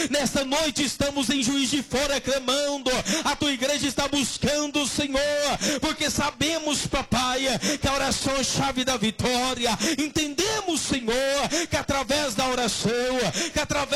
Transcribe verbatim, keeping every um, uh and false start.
Nesta noite estamos em Juiz de Fora clamando. A tua igreja está buscando o Senhor, porque sabemos, papai, que a oração é a chave da vitória. Entendemos, Senhor, que através da oração, que através